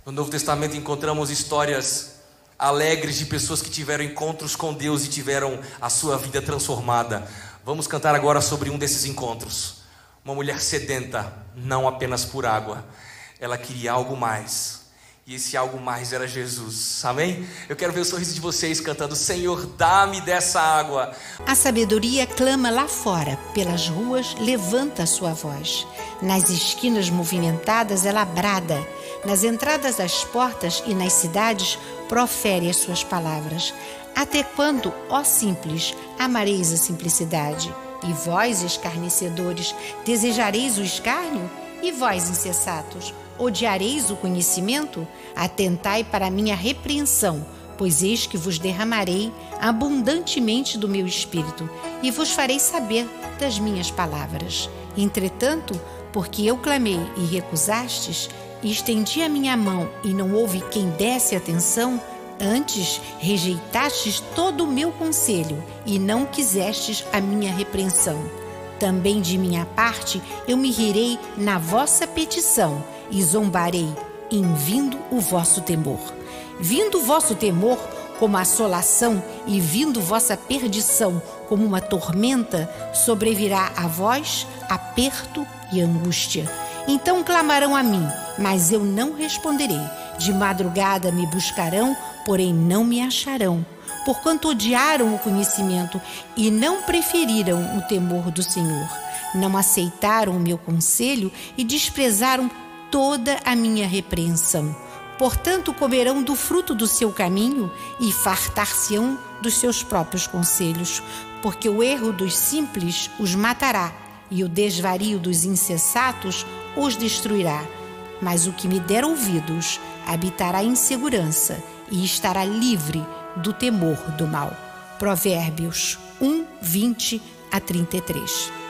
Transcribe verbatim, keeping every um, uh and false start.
No Novo Testamento encontramos histórias alegres de pessoas que tiveram encontros com Deus e tiveram a sua vida transformada. Vamos cantar agora sobre um desses encontros. Uma mulher sedenta, não apenas por água. Ela queria algo mais. E esse algo mais era Jesus, amém? Eu quero ver o sorriso de vocês cantando: Senhor, dá-me dessa água. A sabedoria clama lá fora, pelas ruas levanta a sua voz. Nas esquinas movimentadas ela brada. Nas entradas das portas e nas cidades profere as suas palavras. Até quando, ó simples, amareis a simplicidade? E vós, escarnecedores, desejareis o escárnio? E vós, insensatos, odiareis o conhecimento? Atentai para a minha repreensão, pois eis que vos derramarei abundantemente do meu espírito e vos farei saber das minhas palavras. Entretanto, porque eu clamei e recusastes, e estendi a minha mão e não houve quem desse atenção, antes rejeitastes todo o meu conselho e não quisestes a minha repreensão. Também de minha parte eu me rirei na vossa petição e zombarei em vindo o vosso temor. Vindo o vosso temor como assolação e vindo vossa perdição como uma tormenta, sobrevirá a vós aperto e angústia. Então clamarão a mim, mas eu não responderei. De madrugada me buscarão, porém não me acharão. Porquanto odiaram o conhecimento e não preferiram o temor do Senhor. Não aceitaram o meu conselho e desprezaram toda a minha repreensão. Portanto, comerão do fruto do seu caminho e fartar-se-ão dos seus próprios conselhos. Porque o erro dos simples os matará e o desvario dos insensatos os destruirá. Mas o que me der ouvidos habitará em segurança e estará livre do temor do mal. Provérbios um, vinte a trinta e três.